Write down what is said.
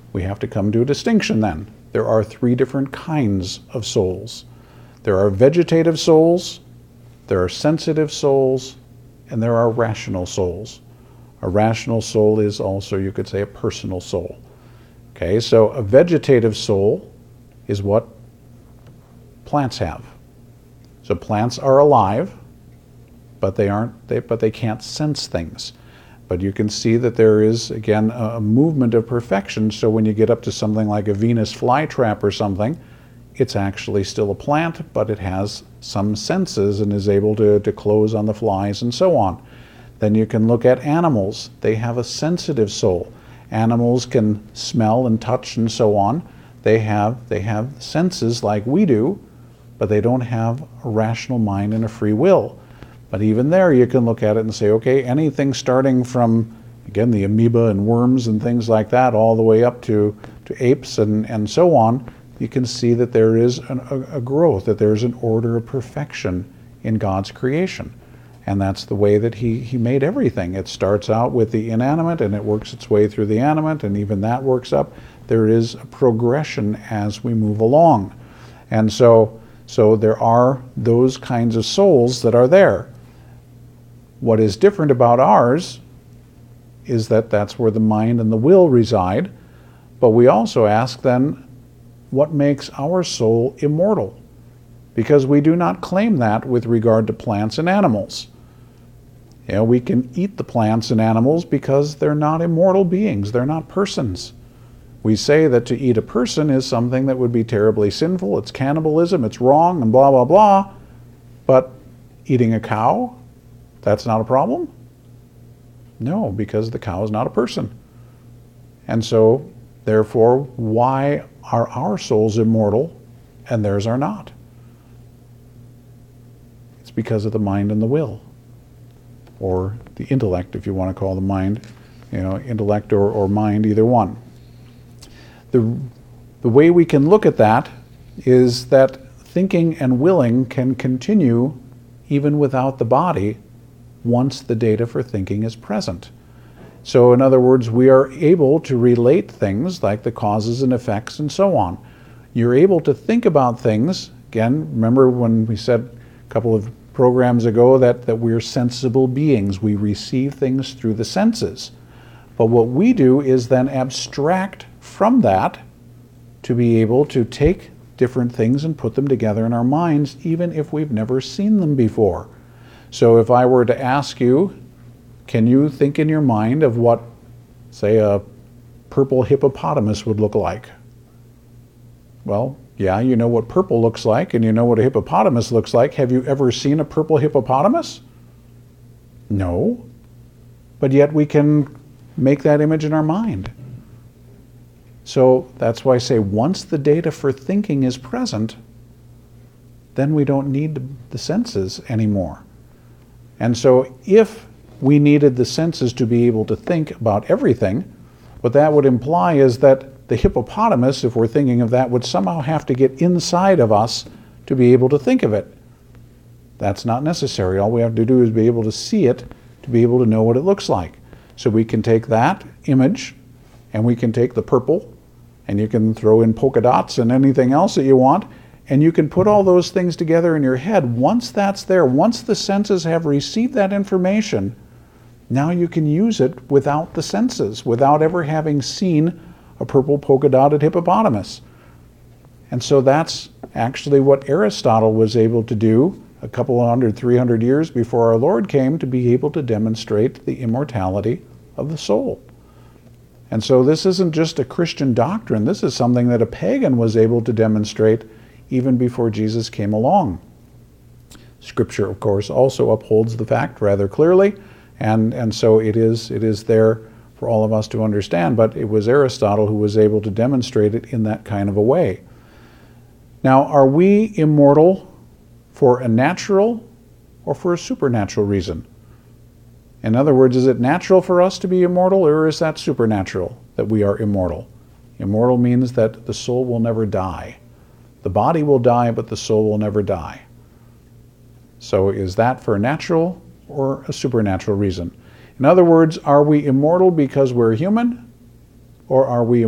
we have to come to a distinction then. There are three different kinds of souls. There are vegetative souls, there are sensitive souls, and there are rational souls. A rational soul is also, you could say, a personal soul. Okay, so a vegetative soul is what plants have. So plants are alive, but they can't sense things. But you can see that there is, again, a movement of perfection. So when you get up to something like a Venus flytrap or something, it's actually still a plant, but it has some senses and is able to close on the flies and so on. Then you can look at animals. They have a sensitive soul. Animals can smell and touch and so on. They have senses like we do, but they don't have a rational mind and a free will. But even there, you can look at it and say, okay, anything starting from, again, the amoeba and worms and things like that, all the way up to apes and so on, you can see that there is a growth, that there's an order of perfection in God's creation. And that's the way that he made everything. It starts out with the inanimate, and it works its way through the animate, and even that works up. There is a progression as we move along. And so there are those kinds of souls that are there. What is different about ours is that that's where the mind and the will reside. But we also ask then, what makes our soul immortal? Because we do not claim that with regard to plants and animals. You know, we can eat the plants and animals because they're not immortal beings. They're not persons. We say that to eat a person is something that would be terribly sinful. It's cannibalism, it's wrong, and blah, blah, blah. But eating a cow, that's not a problem? No, because the cow is not a person. And so, therefore, why are our souls immortal and theirs are not? It's because of the mind and the will, or the intellect, if you want to call the mind, you know, intellect or mind, either one. The way we can look at that is that thinking and willing can continue even without the body once the data for thinking is present. So in other words, we are able to relate things like the causes and effects and so on. You're able to think about things. Again, remember when we said a couple of programs ago that we're sensible beings. We receive things through the senses. But what we do is then abstract from that to be able to take different things and put them together in our minds, even if we've never seen them before. So if I were to ask you, can you think in your mind of what, say, a purple hippopotamus would look like? Well, yeah, you know what purple looks like, and you know what a hippopotamus looks like. Have you ever seen a purple hippopotamus? No. But yet we can make that image in our mind. So that's why I say once the data for thinking is present, then we don't need the senses anymore. And so if we needed the senses to be able to think about everything, what that would imply is that the hippopotamus, if we're thinking of that, would somehow have to get inside of us to be able to think of it. That's not necessary. All we have to do is be able to see it to be able to know what it looks like. So we can take that image and we can take the purple, and you can throw in polka dots and anything else that you want, and you can put all those things together in your head. Once that's there, once the senses have received that information, now you can use it without the senses, without ever having seen a purple polka dotted hippopotamus. And so that's actually what Aristotle was able to do a couple of 100, 300 years before our Lord came, to be able to demonstrate the immortality of the soul. And so this isn't just a Christian doctrine. This is something that a pagan was able to demonstrate even before Jesus came along. Scripture, of course, also upholds the fact rather clearly, and so it is there for all of us to understand, but it was Aristotle who was able to demonstrate it in that kind of a way. Now, are we immortal for a natural or for a supernatural reason? In other words, is it natural for us to be immortal, or is that supernatural, that we are immortal? Immortal means that the soul will never die. The body will die, but the soul will never die. So is that for a natural or a supernatural reason? In other words, are we immortal because we're human, or are we